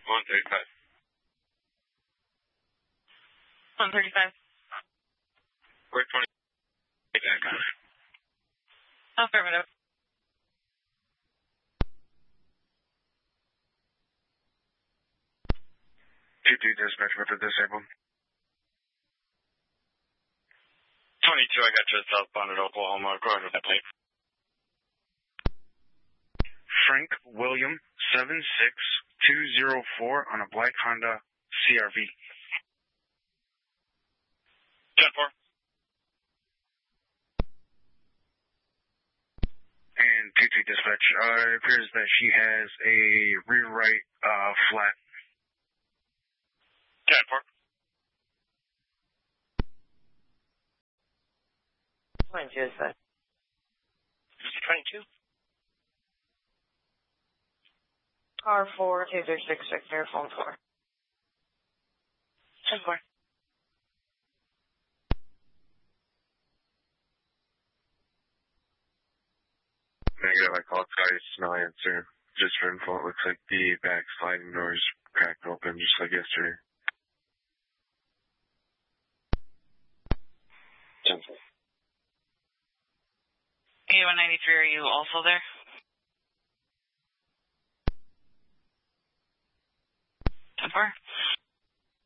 135. 135. We're 20 back on it. Affirmative. Two dispatch with the disabled. 22, I got you southbound at Oklahoma. Go ahead with that plate. Frank William 76204 on a black Honda CRV. 10-4. And 2-2 dispatch. It appears that she has a rear right flat. 10-4. 22 is that. 22. Car 42366 near phone 4. 10-4. Negative, I called twice, no answer. Just for info, it looks like the back sliding doors cracked open just like yesterday. 10-4. A193, are you also there? 10-4.